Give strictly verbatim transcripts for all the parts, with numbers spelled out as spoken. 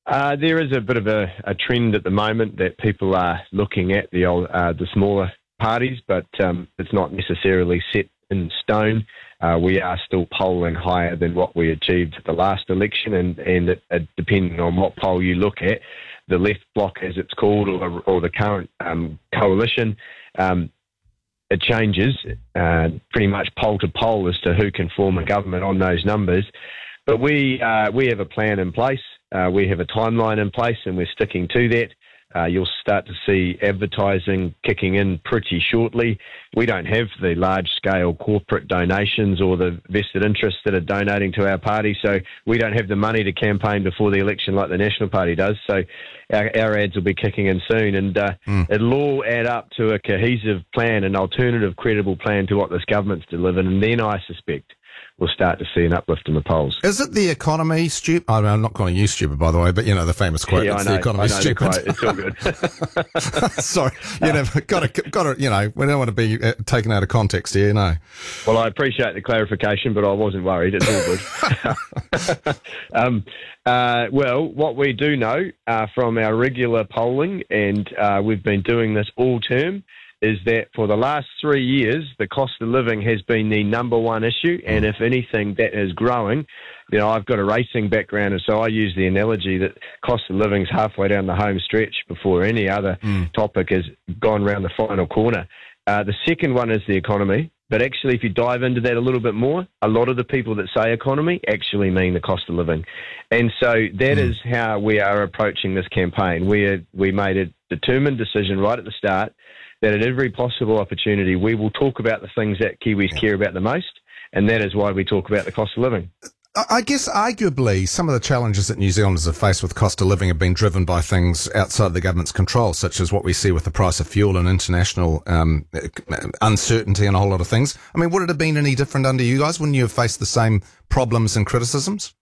Uh, there is a bit of a, a trend at the moment that people are looking at the old, uh, the smaller parties, but um, it's not necessarily set in stone. Uh, we are still polling higher than what we achieved at the last election, and, and it, it, depending on what poll you look at, the left bloc, as it's called, or, or the current um, coalition, um, it changes uh, pretty much poll to poll as to who can form a government on those numbers. But we uh, we have a plan in place. Uh, we have a timeline in place, and we're sticking to that. Uh, you'll start to see advertising kicking in pretty shortly. We don't have the large-scale corporate donations or the vested interests that are donating to our party, so we don't have the money to campaign before the election like the National Party does. So our, our ads will be kicking in soon, and uh, mm. it'll all add up to a cohesive plan, an alternative, credible plan to what this government's delivered, and then I suspect we'll start to see an uplift in the polls. Is it the economy, stupid? I mean, I'm not calling you stupid, by the way, but you know the famous quote, yeah, it's I know, the economy I know stupid. The quote. It's all good. Sorry, you know, got to, got to, you know, we don't want to be uh, taken out of context here, no. Well, I appreciate the clarification, but I wasn't worried. It's all good. um, uh, well, what we do know uh, from our regular polling, and uh, we've been doing this all term, is that for the last three years, the cost of living has been the number one issue, and if anything, that is growing. You know, I've got a racing background, and so I use the analogy that cost of living is halfway down the home stretch before any other mm. topic has gone round the final corner. Uh, the second one is the economy, but actually, if you dive into that a little bit more, a lot of the people that say economy actually mean the cost of living. And so that mm. is how we are approaching this campaign. We, are, we made a determined decision right at the start that at every possible opportunity, we will talk about the things that Kiwis care about the most, and that is why we talk about the cost of living. I guess arguably some of the challenges that New Zealanders have faced with cost of living have been driven by things outside the government's control, such as what we see with the price of fuel and international um, uncertainty and a whole lot of things. I mean, would it have been any different under you guys? Wouldn't you have faced the same problems and criticisms?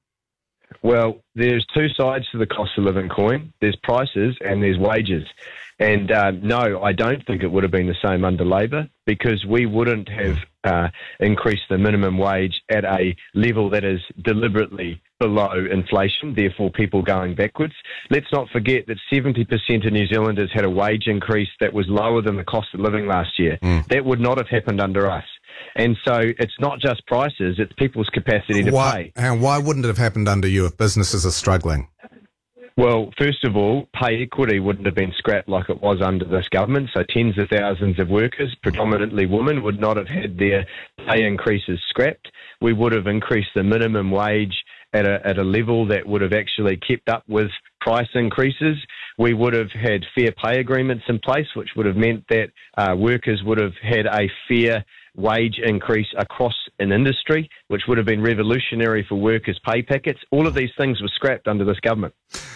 Well, there's two sides to the cost of living coin. There's prices and there's wages. And uh, no, I don't think it would have been the same under Labor, because we wouldn't have uh, increased the minimum wage at a level that is deliberately below inflation, therefore people going backwards. Let's not forget that seventy percent of New Zealanders had a wage increase that was lower than the cost of living last year. Mm. That would not have happened under us. And so it's not just prices, it's people's capacity to why, pay. And why wouldn't it have happened under you if businesses are struggling? Well, first of all, pay equity wouldn't have been scrapped like it was under this government. So tens of thousands of workers, predominantly women, would not have had their pay increases scrapped. We would have increased the minimum wage at a, at a level that would have actually kept up with price increases. We would have had fair pay agreements in place, which would have meant that uh, workers would have had a fair wage increase across an industry, which would have been revolutionary for workers' pay packets. All of these things were scrapped under this government.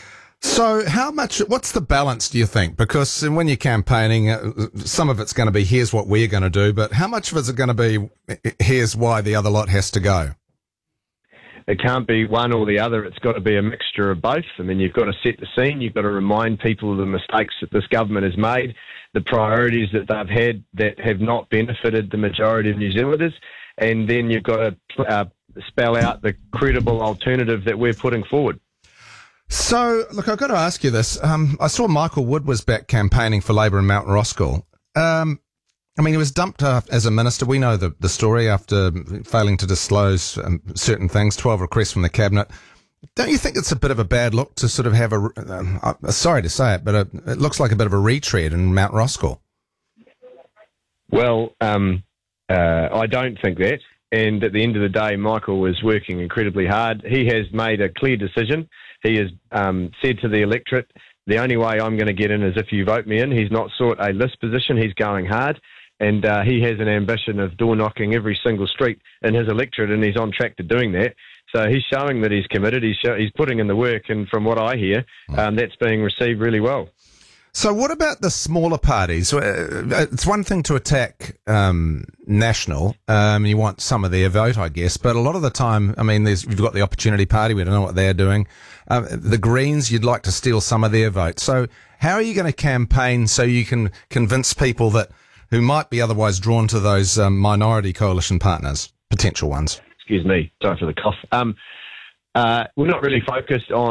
So how much, what's the balance, do you think? Because when you're campaigning, uh, some of it's going to be, here's what we're going to do, but how much of it is it going to be, here's why the other lot has to go? It can't be one or the other. It's got to be a mixture of both. I mean, you've got to set the scene. You've got to remind people of the mistakes that this government has made, the priorities that they've had that have not benefited the majority of New Zealanders, and then you've got to uh, spell out the credible alternative that we're putting forward. So, look, I've got to ask you this. Um, I saw Michael Wood was back campaigning for Labor in Mount Roskill. Um, I mean, he was dumped uh, as a minister. We know the, the story after failing to disclose um, certain things, twelve requests from the cabinet. Don't you think it's a bit of a bad look to sort of have a, um, uh, sorry to say it, but a, it looks like a bit of a retread in Mount Roskill? Well, um, uh, I don't think that. And at the end of the day, Michael was working incredibly hard. He has made a clear decision. He has um, said to the electorate, the only way I'm going to get in is if you vote me in. He's not sought a list position. He's going hard. And uh, he has an ambition of door-knocking every single street in his electorate, and he's on track to doing that. So he's showing that he's committed. He's, show, he's putting in the work, and from what I hear, um, that's being received really well. So what about the smaller parties? It's one thing to attack um, National. Um, you want some of their vote, I guess. But a lot of the time, I mean, there's, you've got the Opportunity Party. We don't know what they're doing. Um, the Greens, you'd like to steal some of their vote. So how are you going to campaign so you can convince people that who might be otherwise drawn to those um, minority coalition partners, potential ones? Excuse me. Sorry for the cough. Um, uh, we're not really focused on